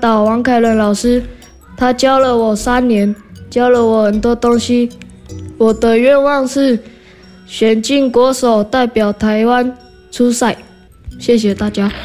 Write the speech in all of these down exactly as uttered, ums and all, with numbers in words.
导王凯伦老师，他教了我三年，教了我很多东西。我的愿望是选进国手，代表台湾出赛。谢谢大家。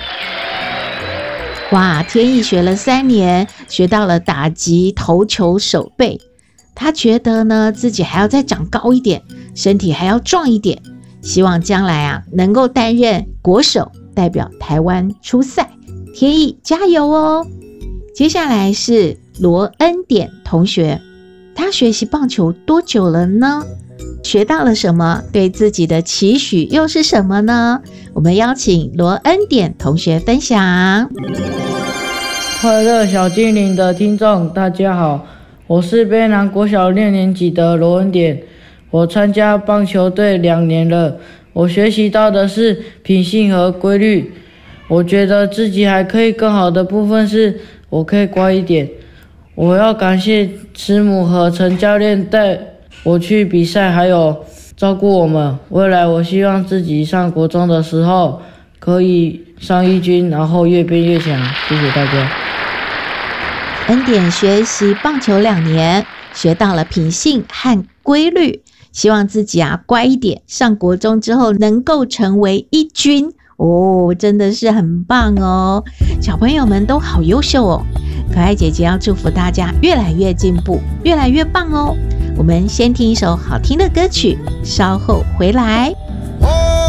哇，天意学了三年，学到了打击、投球、守备。他觉得呢，自己还要再长高一点，身体还要壮一点，希望将来啊能够担任国手，代表台湾出赛。天意加油哦！接下来是罗恩典同学，他学习棒球多久了呢？学到了什么？对自己的期许又是什么呢？我们邀请罗恩典同学分享。 快乐小精灵的听众，大家好。我是卑南国小六年级的罗恩典，我参加棒球队两年了。我学习到的是品性和规律。我觉得自己还可以更好的部分是，我可以乖一点。我要感谢师母和陈教练带我去比赛，还有照顾我们。未来我希望自己上国中的时候可以上一军，然后越变越强。谢谢大家。 恩典学习棒球两年，学到了品性和规律，希望自己啊乖一点，上国中之后能够成为一军哦，真的是很棒哦！小朋友们都好优秀哦，可爱姐姐要祝福大家越来越进步，越来越棒哦！我们先听一首好听的歌曲，稍后回来。